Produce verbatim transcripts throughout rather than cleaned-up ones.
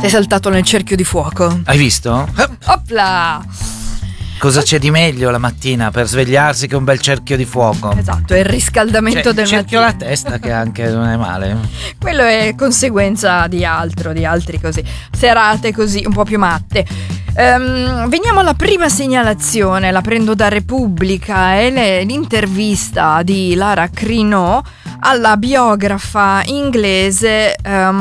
Sei saltato nel cerchio di fuoco. Hai visto? Opla! Cosa c'è di meglio la mattina per svegliarsi che un bel cerchio di fuoco? Esatto, è il riscaldamento Cioè, del cerchio mattino. alla testa che anche non è male. Quello è conseguenza di altro, di altri così. Serate così, un po' più matte. Um, veniamo alla prima segnalazione, la prendo da Repubblica, è le- l'intervista di Lara Crino alla biografa inglese,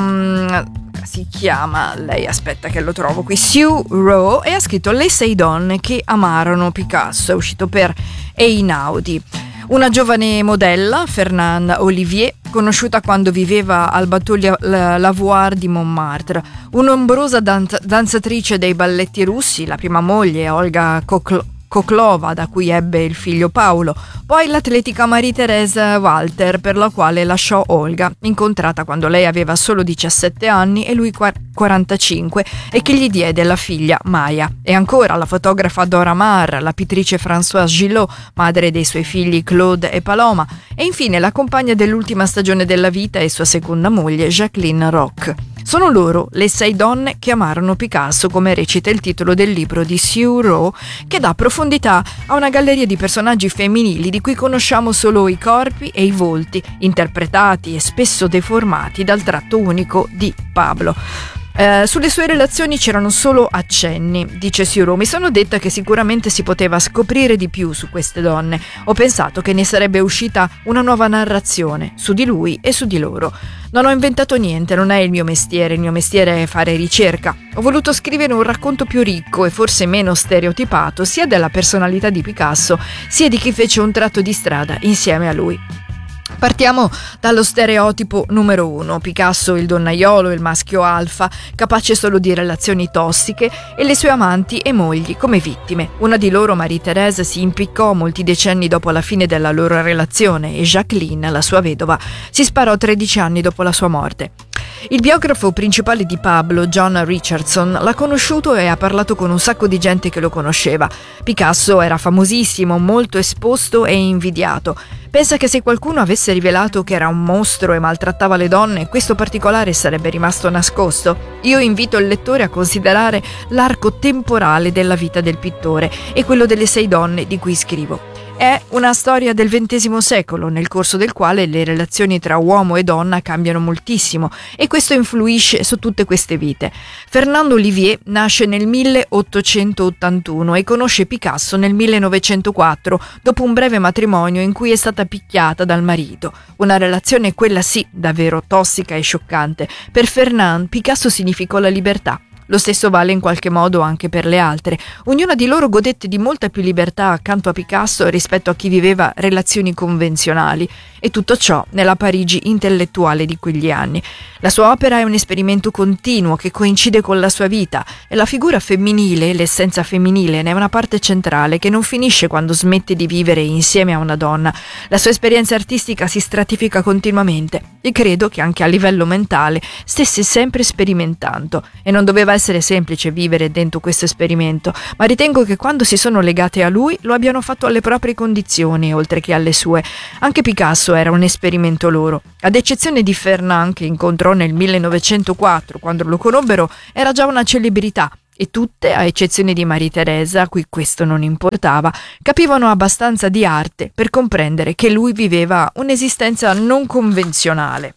um, si chiama, lei aspetta che lo trovo qui, Sue Rowe, e ha scritto Le sei donne che amarono Picasso, è uscito per Einaudi. Una giovane modella, Fernande Olivier, conosciuta quando viveva al Bateau Lavoir di Montmartre, un'ombrosa danza- danzatrice dei balletti russi, la prima moglie Olga Kokl- Koklova, da cui ebbe il figlio Paolo, poi l'atletica Marie-Thérèse Walter, per la quale lasciò Olga, incontrata quando lei aveva solo diciassette anni e lui quarantacinque, e che gli diede la figlia Maya. E ancora la fotografa Dora Maar, la pittrice Françoise Gillot, madre dei suoi figli Claude e Paloma, e infine la compagna dell'ultima stagione della vita e sua seconda moglie Jacqueline Roch. Sono loro le sei donne che amarono Picasso, come recita il titolo del libro di Sue Rowe, che dà profondità a una galleria di personaggi femminili di cui conosciamo solo i corpi e i volti, interpretati e spesso deformati dal tratto unico di Pablo. Eh, sulle sue relazioni c'erano solo accenni, dice Sue Rowe. Mi sono detta che sicuramente si poteva scoprire di più su queste donne. Ho pensato che ne sarebbe uscita una nuova narrazione su di lui e su di loro. Non ho inventato niente, non è il mio mestiere, il mio mestiere è fare ricerca. Ho voluto scrivere un racconto più ricco e forse meno stereotipato, sia della personalità di Picasso, sia di chi fece un tratto di strada insieme a lui. Partiamo dallo stereotipo numero uno: Picasso il donnaiolo, il maschio alfa, capace solo di relazioni tossiche, e le sue amanti e mogli come vittime. Una di loro, Marie-Thérèse, si impiccò molti decenni dopo la fine della loro relazione e Jacqueline, la sua vedova, si sparò tredici anni dopo la sua morte. Il biografo principale di Pablo, John Richardson, l'ha conosciuto e ha parlato con un sacco di gente che lo conosceva. Picasso era famosissimo, molto esposto e invidiato. Pensa che se qualcuno avesse rivelato che era un mostro e maltrattava le donne, questo particolare sarebbe rimasto nascosto. Io invito il lettore a considerare l'arco temporale della vita del pittore e quello delle sei donne di cui scrivo. È una storia del ventesimo secolo, nel corso del quale le relazioni tra uomo e donna cambiano moltissimo, e questo influisce su tutte queste vite. Fernande Olivier nasce nel milleottocentottantuno e conosce Picasso nel millenovecentoquattro, dopo un breve matrimonio in cui è stata picchiata dal marito. Una relazione, quella sì, davvero tossica e scioccante. Per Fernande, Picasso significò la libertà. Lo stesso vale in qualche modo anche per le altre. Ognuna di loro godette di molta più libertà accanto a Picasso rispetto a chi viveva relazioni convenzionali, e tutto ciò nella Parigi intellettuale di quegli anni. La sua opera è un esperimento continuo che coincide con la sua vita, e la figura femminile, l'essenza femminile, ne è una parte centrale che non finisce quando smette di vivere insieme a una donna. La sua esperienza artistica si stratifica continuamente, e credo che anche a livello mentale stesse sempre sperimentando, e non doveva essere semplice vivere dentro questo esperimento, ma ritengo che quando si sono legate a lui lo abbiano fatto alle proprie condizioni oltre che alle sue. Anche Picasso era un esperimento loro. Ad eccezione di Fernand, che incontrò nel millenovecentoquattro, quando lo conobbero era già una celebrità, e tutte, a eccezione di Marie-Thérèse, a cui questo non importava, capivano abbastanza di arte per comprendere che lui viveva un'esistenza non convenzionale.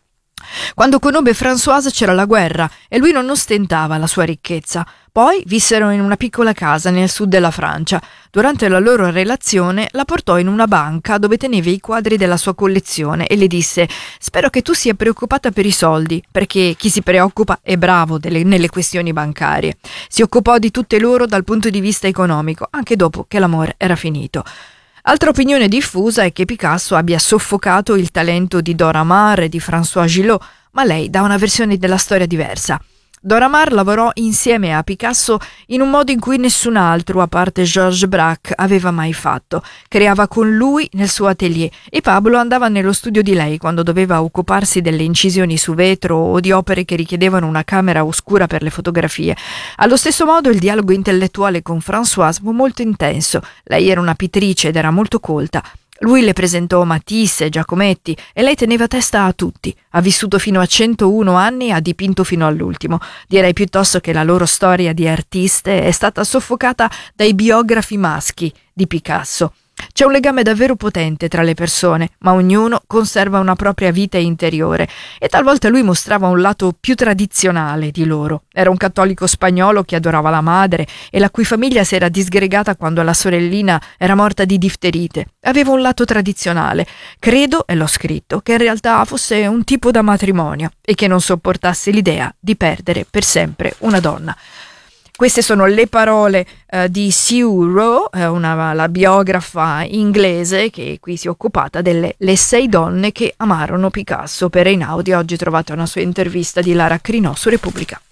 Quando conobbe Françoise c'era la guerra e lui non ostentava la sua ricchezza. Poi vissero in una piccola casa nel sud della Francia. Durante la loro relazione la portò in una banca dove teneva i quadri della sua collezione e le disse: «Spero che tu sia preoccupata per i soldi, perché chi si preoccupa è bravo delle, nelle questioni bancarie». Si occupò di tutte loro dal punto di vista economico, anche dopo che l'amore era finito. Altra opinione diffusa è che Picasso abbia soffocato il talento di Dora Maar e di Françoise Gillot, ma lei dà una versione della storia diversa. Dora Maar lavorò insieme a Picasso in un modo in cui nessun altro, a parte Georges Braque, aveva mai fatto. Creava con lui nel suo atelier e Pablo andava nello studio di lei quando doveva occuparsi delle incisioni su vetro o di opere che richiedevano una camera oscura per le fotografie. Allo stesso modo il dialogo intellettuale con Françoise fu molto intenso. Lei era una pittrice ed era molto colta. Lui le presentò Matisse, Giacometti e lei teneva testa a tutti. Ha vissuto fino a centouno anni e ha dipinto fino all'ultimo. Direi piuttosto che la loro storia di artiste è stata soffocata dai biografi maschi di Picasso. C'è un legame davvero potente tra le persone, ma ognuno conserva una propria vita interiore e talvolta lui mostrava un lato più tradizionale di loro. Era un cattolico spagnolo che adorava la madre e la cui famiglia si era disgregata quando la sorellina era morta di difterite. Aveva un lato tradizionale. Credo, e l'ho scritto, che in realtà fosse un tipo da matrimonio e che non sopportasse l'idea di perdere per sempre una donna. Queste sono le parole uh, di Sue Rowe, uh, una, la biografa inglese che qui si è occupata delle le sei donne che amarono Picasso. Per Einaudi oggi trovate una sua intervista di Lara Crinò su Repubblica.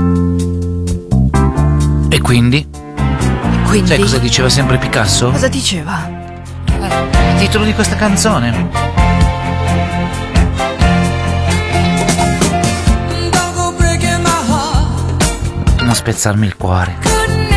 E quindi? E quindi? Sai cosa diceva sempre Picasso? Cosa diceva? Eh, il titolo di questa canzone. Non spezzarmi il cuore.